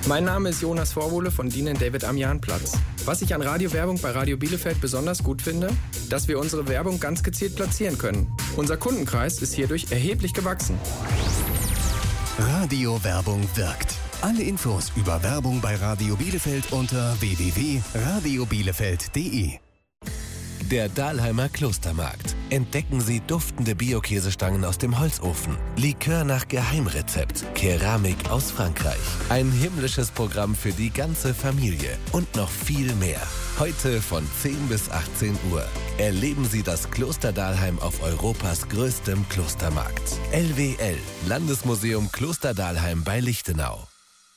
Mein Name ist Jonas Vorwohle von Dienen David am Jahnplatz. Was ich an Radiowerbung bei Radio Bielefeld besonders gut finde, dass wir unsere Werbung ganz gezielt platzieren können. Unser Kundenkreis ist hierdurch erheblich gewachsen. Radiowerbung wirkt. Alle Infos über Werbung bei Radio Bielefeld unter www.radiobielefeld.de. Der Dahlheimer Klostermarkt. Entdecken Sie duftende Bio-Käsestangen aus dem Holzofen, Likör nach Geheimrezept, Keramik aus Frankreich. Ein himmlisches Programm für die ganze Familie und noch viel mehr. Heute von 10 bis 18 Uhr. Erleben Sie das Kloster Dahlheim auf Europas größtem Klostermarkt. LWL, Landesmuseum Kloster Dahlheim bei Lichtenau.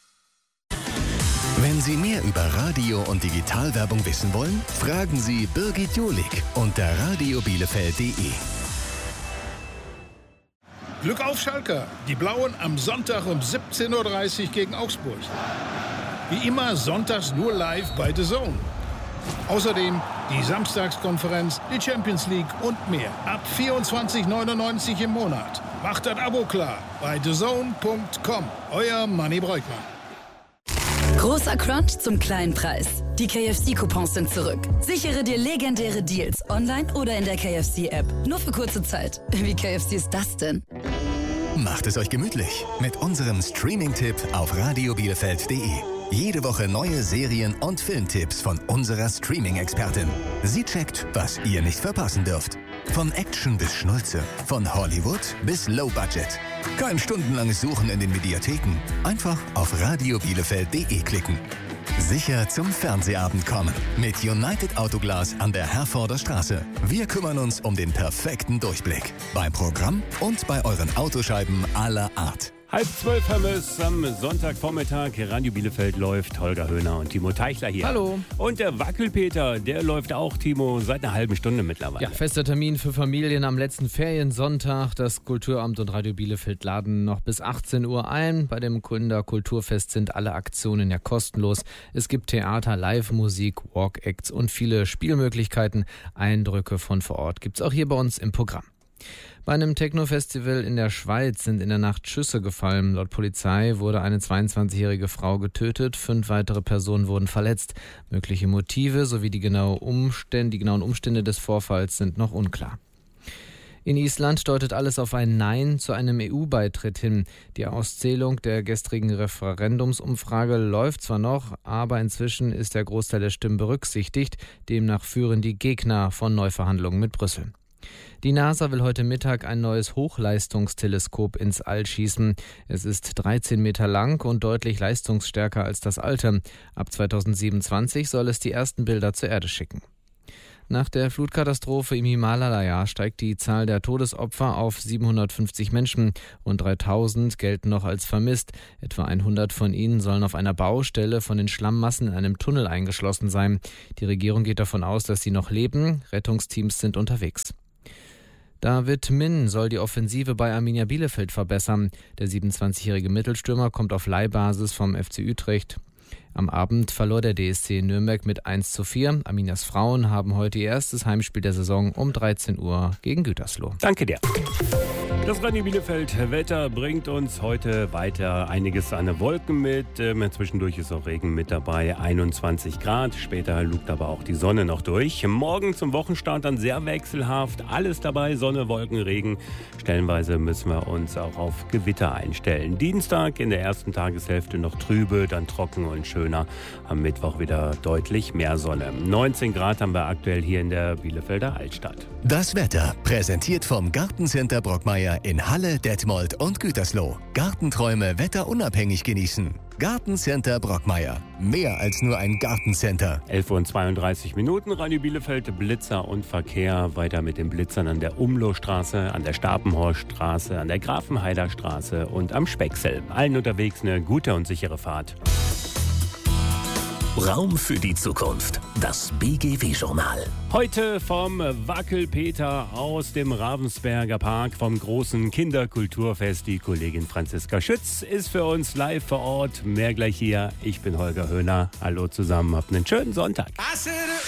Wenn Sie mehr über Radio- und Digitalwerbung wissen wollen, fragen Sie Birgit Jolik unter radiobielefeld.de. Glück auf Schalke, die Blauen am Sonntag um 17:30 Uhr gegen Augsburg. Wie immer sonntags nur live bei The Zone. Außerdem die Samstagskonferenz, die Champions League und mehr. Ab 24,99 € im Monat. Macht das Abo klar bei thezone.com. Euer Manni Breukmann. Großer Crunch zum kleinen Preis. Die KFC-Coupons sind zurück. Sichere dir legendäre Deals online oder in der KFC-App. Nur für kurze Zeit. Wie KFC ist das denn? Macht es euch gemütlich mit unserem Streaming-Tipp auf radiobielefeld.de. Jede Woche neue Serien- und Filmtipps von unserer Streaming-Expertin. Sie checkt, was ihr nicht verpassen dürft. Von Action bis Schnulze, von Hollywood bis Low Budget. Kein stundenlanges Suchen in den Mediatheken. Einfach auf radiobielefeld.de klicken. Sicher zum Fernsehabend kommen. Mit United Autoglas an der Herforder Straße. Wir kümmern uns um den perfekten Durchblick. Beim Programm und bei euren Autoscheiben aller Art. 11:30 haben wir es am Sonntagvormittag. Radio Bielefeld läuft. Holger Höhner und Timo Teichler hier. Hallo. Und der Wackelpeter, der läuft auch, Timo, seit einer halben Stunde mittlerweile. Ja, fester Termin für Familien am letzten Feriensonntag. Das Kulturamt und Radio Bielefeld laden noch bis 18 Uhr ein. Bei dem Kulturfest sind alle Aktionen ja kostenlos. Es gibt Theater, Live-Musik, Walk-Acts und viele Spielmöglichkeiten. Eindrücke von vor Ort gibt's auch hier bei uns im Programm. Bei einem Techno-Festival in der Schweiz sind in der Nacht Schüsse gefallen. Laut Polizei wurde eine 22-jährige Frau getötet, 5 weitere Personen wurden verletzt. Mögliche Motive sowie die genauen Umstände des Vorfalls sind noch unklar. In Island deutet alles auf ein Nein zu einem EU-Beitritt hin. Die Auszählung der gestrigen Referendumsumfrage läuft zwar noch, aber inzwischen ist der Großteil der Stimmen berücksichtigt. Demnach führen die Gegner von Neuverhandlungen mit Brüssel. Die NASA will heute Mittag ein neues Hochleistungsteleskop ins All schießen. Es ist 13 Meter lang und deutlich leistungsstärker als das alte. Ab 2027 soll es die ersten Bilder zur Erde schicken. Nach der Flutkatastrophe im Himalaya steigt die Zahl der Todesopfer auf 750 Menschen. Rund 3000 gelten noch als vermisst. Etwa 100 von ihnen sollen auf einer Baustelle von den Schlammmassen in einem Tunnel eingeschlossen sein. Die Regierung geht davon aus, dass sie noch leben. Rettungsteams sind unterwegs. David Min soll die Offensive bei Arminia Bielefeld verbessern. Der 27-jährige Mittelstürmer kommt auf Leihbasis vom FC Utrecht. Am Abend verlor der DSC in Nürnberg mit 1:4. Arminias Frauen haben heute ihr erstes Heimspiel der Saison um 13 Uhr gegen Gütersloh. Danke dir. Das Radio Bielefeld Wetter bringt uns heute weiter einiges an Wolken mit. Zwischendurch ist auch Regen mit dabei, 21 Grad. Später lugt aber auch die Sonne noch durch. Morgen zum Wochenstart dann sehr wechselhaft. Alles dabei, Sonne, Wolken, Regen. Stellenweise müssen wir uns auch auf Gewitter einstellen. Dienstag in der ersten Tageshälfte noch trübe, dann trocken und schöner. Am Mittwoch wieder deutlich mehr Sonne. 19 Grad haben wir aktuell hier in der Bielefelder Altstadt. Das Wetter präsentiert vom Gartencenter Brockmeier in Halle, Detmold und Gütersloh. Gartenträume wetterunabhängig genießen. Gartencenter Brockmeier. Mehr als nur ein Gartencenter. 11:32 Uhr, Radio Bielefeld, Blitzer und Verkehr. Weiter mit den Blitzern an der Umlohstraße, an der Stapenhorststraße, an der Grafenheider Straße und am Specksel. Allen unterwegs eine gute und sichere Fahrt. Raum für die Zukunft. Das BGW-Journal. Heute vom Wackelpeter aus dem Ravensberger Park vom großen Kinderkulturfest. Die Kollegin Franziska Schütz ist für uns live vor Ort. Mehr gleich hier. Ich bin Holger Höhner. Hallo zusammen. Habt einen schönen Sonntag.